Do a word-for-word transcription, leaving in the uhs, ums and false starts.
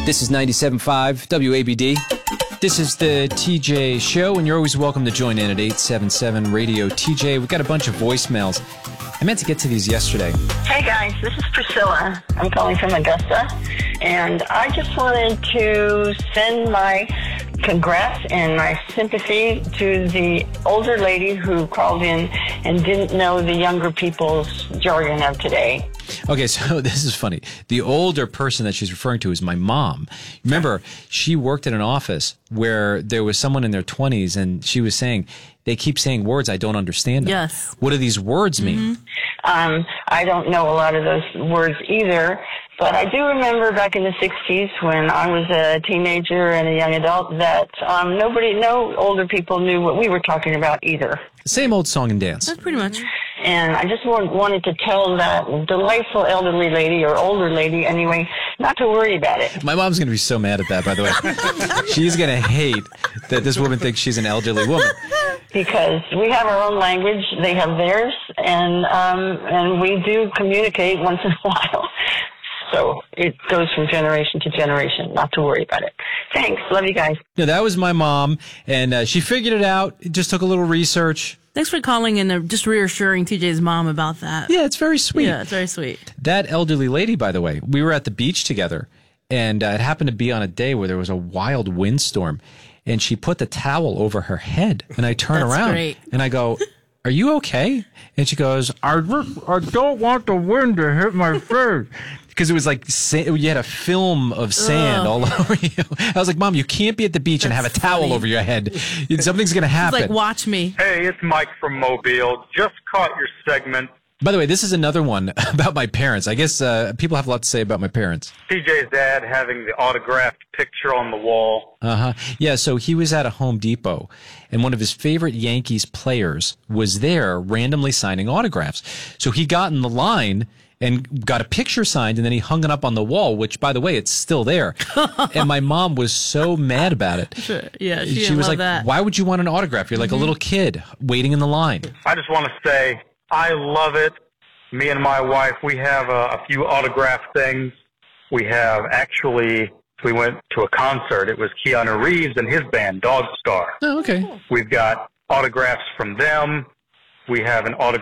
This is ninety-seven point five W A B D. This is the T J Show, and you're always welcome to join in at eight seven seven radio T J. We've got a bunch of voicemails. I meant to get to these yesterday. Hey guys, this is Priscilla. I'm calling from Augusta, and I just wanted to send my congrats and my sympathy to the older lady who called in and didn't know the younger people's jargon of today. Okay, so this is funny. The older person that she's referring to is my mom. Remember, she worked at an office where there was someone in their twenties, and she was saying, they keep saying words, I don't understand them. Yes. What do these words mean? Mm-hmm. Um, I don't know a lot of those words either, but I do remember back in the sixties when I was a teenager and a young adult that um, nobody, no older people knew what we were talking about either. Same old song and dance. That's pretty much. And I just want, wanted to tell that delightful elderly lady, or older lady anyway, not to worry about it. My mom's going to be so mad at that, by the way. She's going to hate that this woman thinks she's an elderly woman. Because we have our own language, they have theirs, and um, and we do communicate once in a while. So it goes from generation to generation. Not to worry about it. Thanks. Love you guys. Yeah, that was my mom, and uh, she figured it out. It just took a little research. Thanks for calling and uh, just reassuring T J's mom about that. Yeah, it's very sweet. Yeah, it's very sweet. That elderly lady, by the way, we were at the beach together, and uh, it happened to be on a day where there was a wild windstorm, and she put the towel over her head, and I turn That's around, great. and I go, are you okay? And she goes, I, just, I don't want the wind to hit my face. Because it was like, sa- you had a film of sand Ugh. all over you. I was like, Mom, you can't be at the beach and have a That's towel funny. over your head. Something's going to It's happen. like, watch me. Hey, it's Mike from Mobile. Just caught your segment. By the way, this is another one about my parents. I guess uh, people have a lot to say about my parents. T J's dad having the autographed picture on the wall. Uh-huh. Yeah, so he was at a Home Depot, and one of his favorite Yankees players was there randomly signing autographs. So he got in the line and got a picture signed, and then he hung it up on the wall, which, by the way, it's still there. And my mom was so mad about it. Sure. Yeah, she, She didn't was love like, that. why would you want an autograph? You're like Mm-hmm. a little kid waiting in the line. I just want to say I love it. Me and my wife, we have a, a few autograph things. We have actually, we went to a concert. It was Keanu Reeves and his band, Dog Star. Oh, okay. We've got autographs from them. We have an autograph